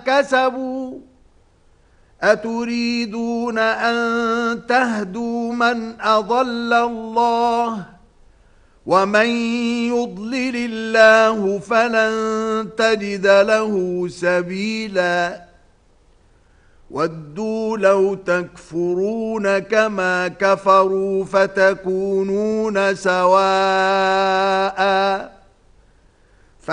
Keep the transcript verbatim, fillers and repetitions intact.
كسبوا أتريدون أن تهدوا من أضل الله ومن يضلل الله فلن تجد له سبيلا ودوا لو تكفرون كما كفروا فتكونون سواء